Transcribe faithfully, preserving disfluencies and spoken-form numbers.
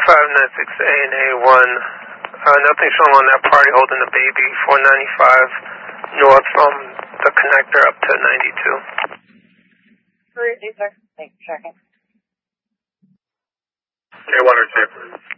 five nine six A and A one. Uh, nothing showing on that party holding the baby. four ninety-five north from the connector up to ninety-two. Three, sir. Thanks for checking. K one or two.